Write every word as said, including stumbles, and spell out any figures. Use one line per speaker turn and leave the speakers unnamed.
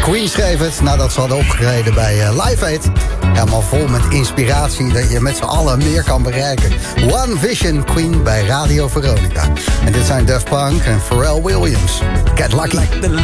Queen schreef het nadat ze hadden opgetreden bij uh, Live Aid. Helemaal vol met inspiratie dat je met z'n allen meer kan bereiken. One Vision, Queen bij Radio Veronica. En dit zijn Daft Punk en Pharrell Williams. Get Lucky.
Like